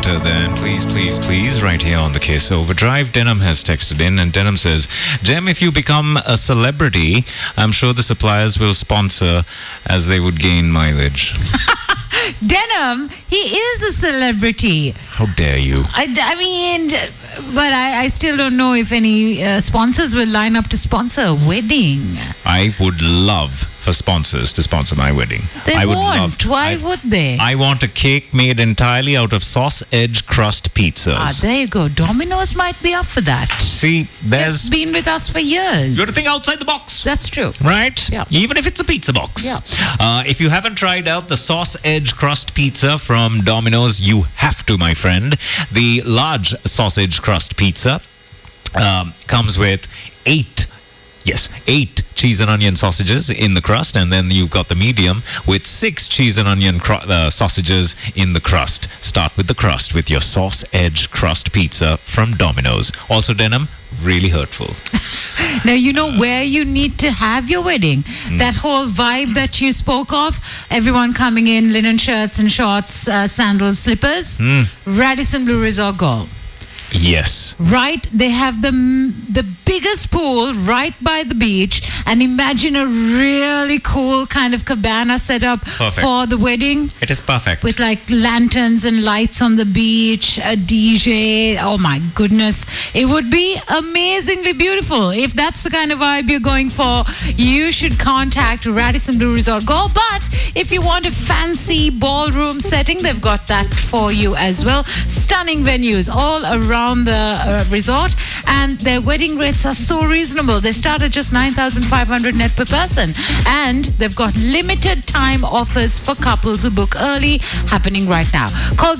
better than Please, Please, Please right here on the Kiss Overdrive. Denham has texted in, and Denham says, Jem, if you become a celebrity, I'm sure the suppliers will sponsor as they would gain mileage. Denham, he is a celebrity. How dare you? I mean, but I still don't know if any sponsors will line up to sponsor a wedding. I would love for sponsors to sponsor my wedding. They won't. Why would they? I want a cake made entirely out of sausage crust pizzas. There you go. Domino's might be up for that. See, It's been with us for years. You got to think outside the box. That's true. Right? Yeah. Even if it's a pizza box. Yeah. If you haven't tried out the sausage crust pizza from Domino's, you have to, my friend. The large sausage crust pizza comes with 8 cheese and onion sausages in the crust, and then you've got the medium with 6 cheese and onion sausages in the crust. Start with the crust with your sauce edge crust pizza from Domino's. Also, Denham, really hurtful. Now, you know where you need to have your wedding. That whole vibe that you spoke of, everyone coming in, linen shirts and shorts, sandals, slippers. Radisson Blu Resort Golf. Yes. Right, they have the biggest pool right by the beach, and imagine a really cool kind of cabana set up for the wedding. It is perfect. With like lanterns and lights on the beach, a DJ. Oh my goodness. It would be amazingly beautiful. If that's the kind of vibe you're going for, you should contact Radisson Blu Resort Golf. But if you want a fancy ballroom setting, they've got that for you as well. Stunning venues all around the resort, and their wedding rates are so reasonable. They start at just 9,500 net per person, and they've got limited time offers for couples who book early, happening right now. Call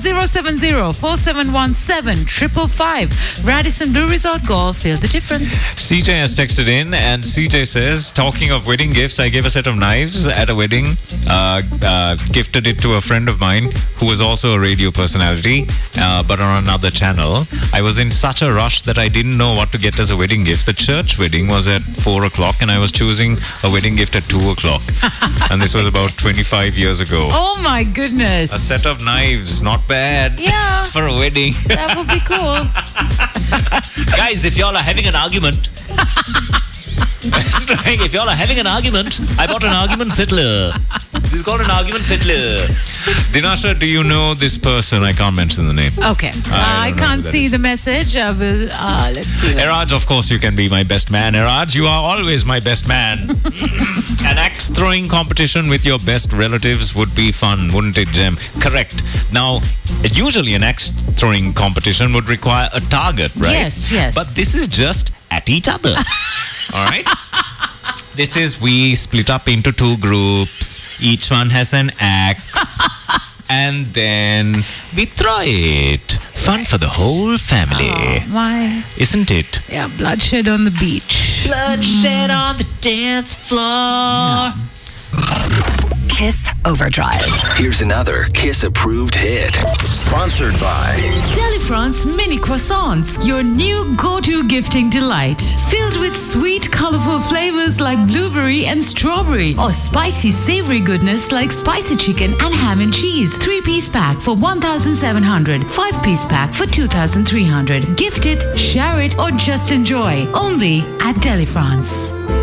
070-4717-555. Radisson Blu Resort Golf. Feel the difference. CJ has texted in, and CJ says, talking of wedding gifts, I gave a set of knives at a wedding, gifted it to a friend of mine who was also a radio personality, but on another channel. I was in such a rush that I didn't know what to get as a wedding gift. The church wedding was at 4 o'clock, and I was choosing a wedding gift at 2 o'clock. And this was about 25 years ago. Oh my goodness. A set of knives, not bad. Yeah. For a wedding. That would be cool. Guys, if y'all are having an argument... If y'all are having an argument, I bought an argument settler. This is called an argument settler. Dinasha, do you know this person? I can't mention the name. Okay. I can't see the message. I will, let's see. Eraj, of course, you can be my best man. Eraj, you are always my best man. An axe throwing competition with your best relatives would be fun, wouldn't it, Jem? Correct. Now, usually an axe throwing competition would require a target, right? Yes, yes. But this is just at each other. All right? This is, we split up into 2 groups. Each one has an axe. And then we throw it. Fun for the whole family. Oh, my. Isn't it? Yeah, bloodshed on the beach. Bloodshed on the dance floor. Kiss Overdrive. Here's another Kiss-approved hit. Sponsored by Delifrance Mini Croissants, your new go-to gifting delight. Filled with sweet, colorful flavors like blueberry and strawberry, or spicy, savory goodness like spicy chicken and ham and cheese. 3-piece pack for 1,700. 5-piece pack for 2,300. Gift it, share it, or just enjoy. Only at Delifrance.